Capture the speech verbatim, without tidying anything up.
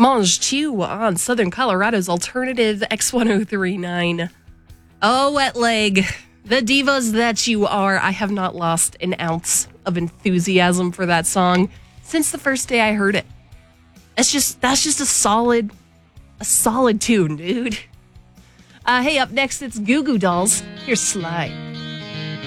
Mange Chew on Southern Colorado's alternative X ten thirty-nine. Oh, Wet Leg, the divas that you are. I have not lost an ounce of enthusiasm for that song since the first day I heard it. That's just that's just a solid, a solid tune, dude. Uh, hey, up next, it's Goo Goo Dolls. Here's Slide.